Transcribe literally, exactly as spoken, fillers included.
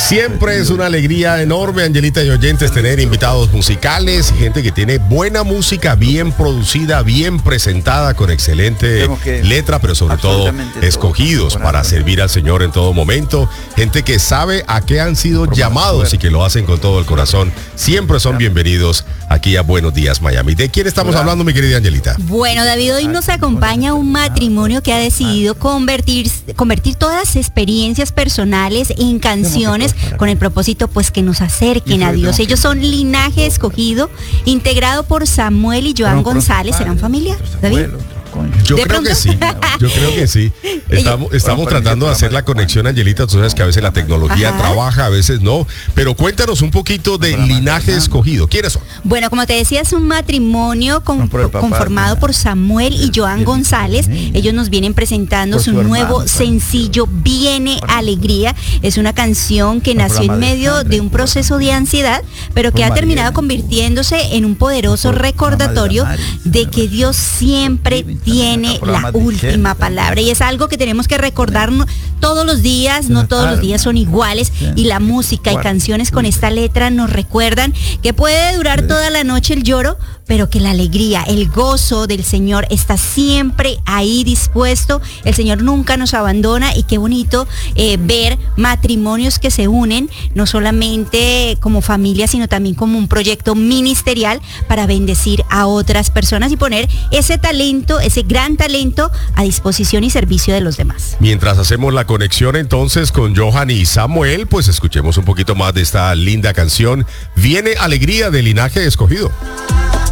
Siempre es una alegría enorme, Angelita y oyentes, tener invitados musicales, gente que tiene buena música, bien producida, bien presentada, con excelente letra, pero sobre todo escogidos para servir al Señor en todo momento. Gente que sabe a qué han sido llamados y que lo hacen con todo el corazón. Siempre son bienvenidos aquí a Buenos Días Miami. ¿De quién estamos hablando, mi querida Angelita? Bueno, David, hoy nos acompaña un matrimonio que ha decidido convertir, convertir todas las experiencias personales en canciones con el propósito pues que nos acerquen a Dios. Ellos son Linaje Escogido, integrado por Samuel y Joan González. ¿Serán familia, David? Yo creo que sí, yo creo que sí. Estamos, estamos tratando de hacer la conexión, Angelita. Tú sabes que a veces la tecnología Ajá. trabaja, a veces no. Pero cuéntanos un poquito de Linaje Escogido. ¿Quiénes son? Bueno, como te decía, es un matrimonio con, conformado por Samuel y Joan González. Ellos nos vienen presentando su nuevo sencillo, Viene Alegría. Es una canción que nació en medio de un proceso de ansiedad, pero que ha terminado convirtiéndose en un poderoso recordatorio de que Dios siempre tiene la última palabra, y es algo que tenemos que recordarnos todos los días. No todos los días son iguales, y la música y canciones con esta letra nos recuerdan que puede durar toda la noche el lloro, pero que la alegría, el gozo del Señor está siempre ahí dispuesto. El Señor nunca nos abandona, y qué bonito eh, ver matrimonios que se unen, no solamente como familia, sino también como un proyecto ministerial para bendecir a otras personas y poner ese talento, ese gran talento a disposición y servicio de los demás. Mientras hacemos la conexión entonces con Johan y Samuel, pues escuchemos un poquito más de esta linda canción, Viene Alegría, de Linaje Escogido.